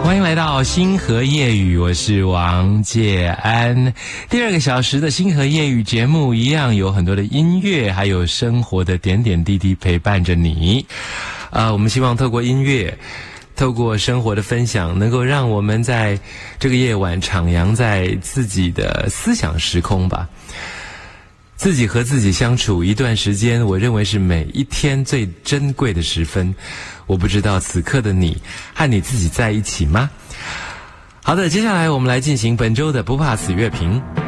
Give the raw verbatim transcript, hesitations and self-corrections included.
欢迎来到星河夜语，我是王介安。第二个小时的星河夜语节目一样有很多的音乐，还有生活的点点滴滴陪伴着你。呃，我们希望透过音乐，透过生活的分享，能够让我们在这个夜晚徜徉在自己的思想时空吧。自己和自己相处一段时间，我认为是每一天最珍贵的时分。我不知道此刻的你和你自己在一起吗？好的，接下来我们来进行本周的不怕死乐评。